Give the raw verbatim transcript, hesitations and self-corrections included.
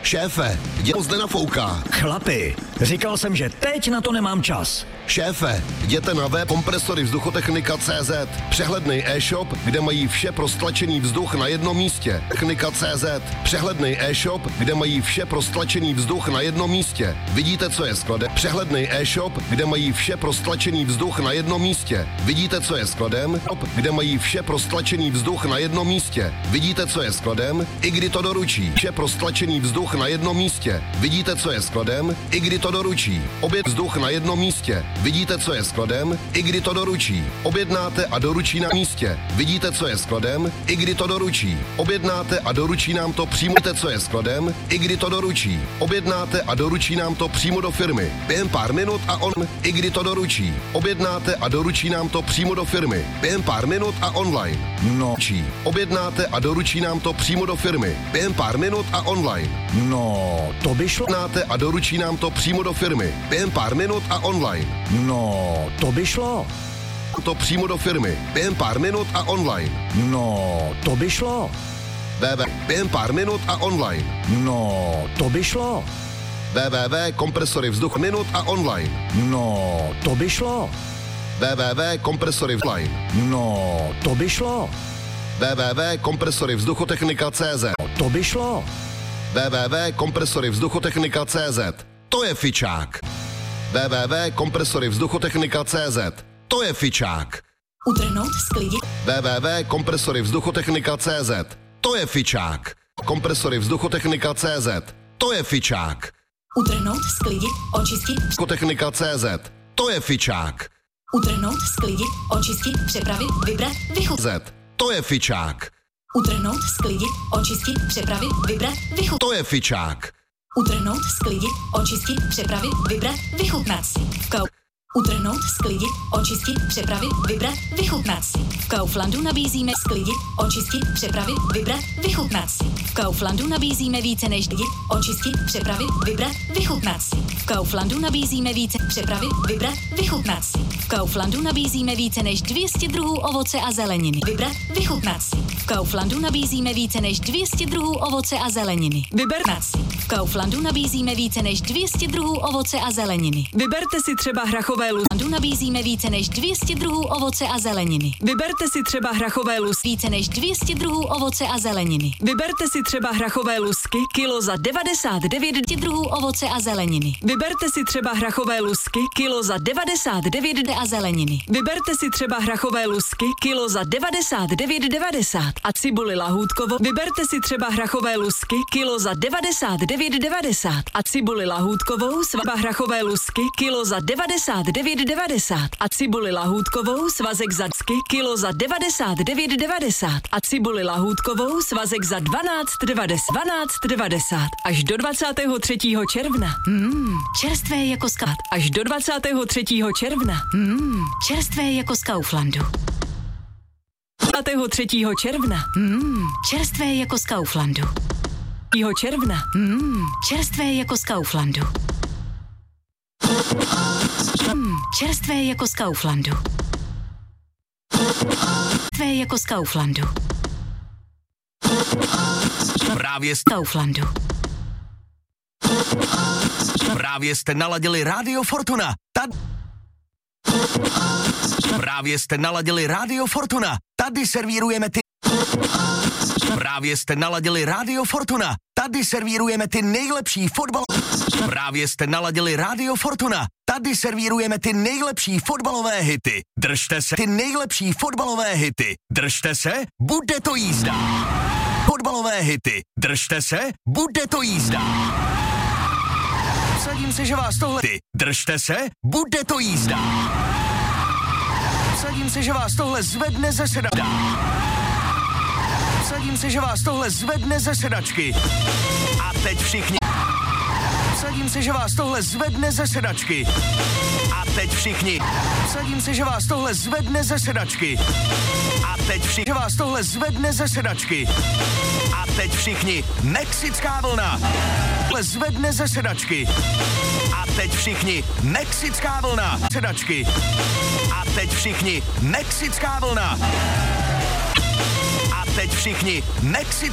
Šéfe, dělo zde nafouká. Chlapi, říkal jsem, že teď na to nemám čas. Šéfe, jděte na web kompresory vzduchotechnika tečka cé zet. Přehledný e-shop, kde mají vše pro stlačený vzduch na jednom místě. Technika tečka cé zet. Přehledný e-shop, kde mají vše pro stlačený vzduch na jednom místě. Vidíte, co je skladem? Přehledný e-shop, kde mají vše pro stlačený vzduch na jednom místě. Vidíte, co je skladem? Kde mají vše pro stlačený vzduch na jednom místě. Vidíte, co je skladem? I kdy to doručí. Vše pro stlačený vzduch na jednom místě. Vidíte, co je skladem? I kdy to doručí. Oběd vzduch na jednom místě. Vidíte, co je skladem? I kdy to doručí. Objednáte a doručí na místě. Vidíte, co je skladem? I kdy to doručí. Objednáte a doručí nám to přímo. Vidíte, co je skladem? I kdy to doručí. Objednáte a doručí nám to přímo do firmy. Během pár minut a on. I kdy to doručí. Objednáte a doručí nám to přímo do firmy. Během pár minut a online. No. Objednáte a doručí nám to přímo do firmy. Během pár minut a online. No, to by šlo. Objednáte a doručí nám to přímo do firmy. Během pár minut a online. No, to by šlo. To přímo do firmy. Během pár minut a online. No, to by šlo. www. Během pár minut a online. No, to by šlo. www. Kompresory vzduch minut a online. No, to by šlo. www. Kompresory online. No, to by šlo. www. Kompresory vzduchotechnika tečka cé zet. To by šlo. www. Kompresory vzduchotechnika tečka cé zet. To je fičák. www. Kompresory vzduchotechnika tečka cé zet. To je fičák. Utrhnout, sklidit. www. Kompresory vzduchotechnika tečka cé zet. To je fičák. Kompresory vzduchotechnika tečka cé zet. To je fičák. Utrhnout, sklidit, očistit. Vzduchotechnika tečka cé zet. To je fičák. Utrhnout, sklidit, očistit, přepravit, vybrat, vychutnat. To je fičák. Utrhnout, sklidit, očistit, přepravit, vybrat, vychutnat. To je fičák. Utrhnout, sklidit, očistit, přepravit, vybrat, vychutnat si. V Kau... Utrhnout, sklidit, očistit, přepravit, vybrat, vychutnat si. V Kauflandu nabízíme sklidit, očistit, přepravit, vybrat, vychutnat si. V Kauflandu nabízíme více než sklidit, očistit, přepravit, vybrat, vychutnat si. V Kauflandu nabízíme více přepravit, vybrat, vychutnat si. V Kauflandu nabízíme více než dvě stě druhů ovoce a zeleniny. Vybrat, vychutnat si. V Kauflandu nabízíme více než dvě stě druhů ovoce a zeleniny. Vybrat si. V Kauflandu nabízíme více než dvě stě druhů ovoce a zeleniny. Vyberte si třeba hrachové Kauflandu nabízíme více než dvě stě druhů ovoce a zeleniny. Vyberte si třeba hrachové lusky. Více než dvě stě druhů ovoce a zeleniny. Vyberte si třeba hrachové lusky, kilo za devadesát devět druhů ovoce a zeleniny. Vyberte si třeba hrachové lusky, kilo za devadesát devět a zeleniny. Vyberte si třeba hrachové lusky, kilo za devadesát devět devadesát a cibuli lahůdkovou. Vyberte si třeba hrachové lusky, kilo za devadesát devět devadesát a cibuli lahůdkovou, svaba hrachové lusky, kilo za devadesát devět devadesát a cibuli lahůdkovou, svazek za cky, kilo za devadesát devět devadesát a cibuli lahůdkovou, svazek za dvanáct devadesát až do dvacátého třetího června. Mmm, čerstvé jako z Kauflandu. Až do dvacátého třetího června. Mmm, čerstvé jako z Kauflandu. dvacátého třetího června. Mmm, čerstvé jako z Kauflandu. června. Mmm, čerstvé jako z Kauflandu. Mmm, čerstvé jako z Kauflandu. Čerstvé jako z Kauflandu. Právě z Kauflandu. Právě jste naladili Rádio Fortuna. Tady... Právě jste naladili Rádio Fortuna. Tady servírujeme ty... Právě jste naladili Rádio Fortuna. Tady servírujeme ty nejlepší fotbal... Právě jste naladili Rádio Fortuna. Tady servírujeme ty nejlepší fotbalové hity. Držte se, ty nejlepší fotbalové hity. Držte se, bude to jízda. Fotbalové hity. Držte se, bude to jízda. Vsadím se, že vás tohle... Ty. Držte se, bude to jízda. Vsadím se, že vás tohle zvedne ze sedačky. Vsadím se, že vás tohle zvedne ze sedačky. A teď všichni... Vsadím se, že vás tohle zvedne ze sedačky. A teď všichni. Vsadím se, že vás tohle zvedne ze sedačky. A teď všichni. Že vás tohle zvedne ze sedačky. A teď všichni. Mexická vlna. Zvedne ze sedačky. A teď všichni. Mexická vlna. Sedačky. A teď všichni. Mexická vlna. A teď všichni. Mexická